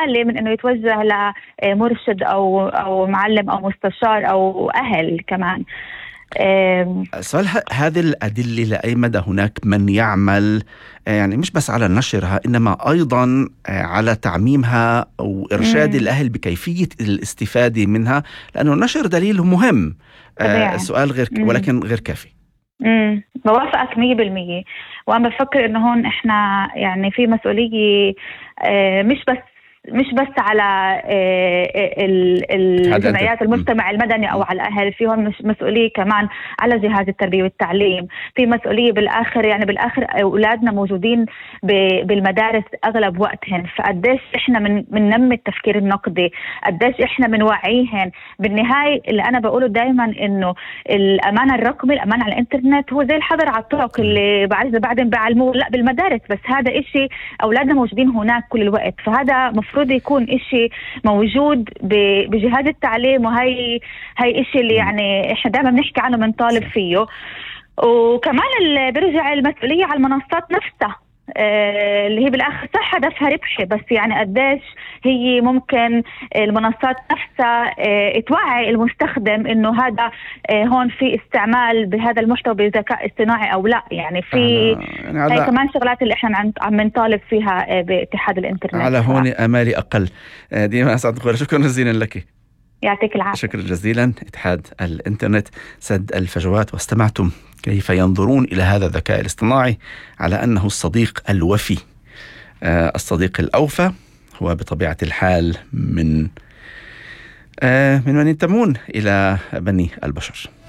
أعلى من أنه يتوجه لمرشد أو معلم أو مستشار أو أهل كمان. سؤال، هذه الأدلة لأي مدى هناك من يعمل يعني مش بس على نشرها إنما أيضا على تعميمها أو إرشاد الأهل بكيفية الاستفادة منها، لأنه النشر دليل مهم. السؤال غير ولكن غير كافي. بوافقك 100%. وأنا بفكر إنه هون إحنا يعني في مسؤولية مش بس على الجمعيات المجتمع المدني أو على الأهل، فيهم مسؤولية كمان على جهاز التربية والتعليم. في مسؤولية بالآخر أولادنا موجودين بالمدارس أغلب وقتهم، فقديش إحنا مننمي التفكير النقدي، قديش إحنا منوعيهن. بالنهاية اللي أنا بقوله دايما إنه الأمان الرقمي، الأمان على الإنترنت هو زي الحظر على الطرق اللي بعدين بعلموه لا بالمدارس، بس هذا إشي أولادنا موجودين هناك كل الوقت، فهذا مفروض يكون إشي موجود بجهاز التعليم. وهي إشي اللي يعني إحنا دائما بنحكي عنه بنطالب فيه. وكمان اللي برجع المسؤولية على المنصات نفسها اللي هي بالآخر صح هدفها ربحي، بس يعني قديش هي ممكن المنصات نفسها توعي المستخدم إنه هذا هون في استعمال بهذا المحتوى بذكاء اصطناعي أو لا. يعني في هاي كمان شغلات اللي احنا عم نطالب فيها باتحاد الإنترنت. على هون أمالي أقل. ديما أسعد الخير، شكرا جزيلا لك. يعطيك العافية. شكرا جزيلا. اتحاد الإنترنت سد الفجوات. واستمعتم كيف ينظرون إلى هذا الذكاء الاصطناعي على أنه الصديق الوفي. الصديق الأوفى هو بطبيعة الحال من ينتمون إلى بني البشر.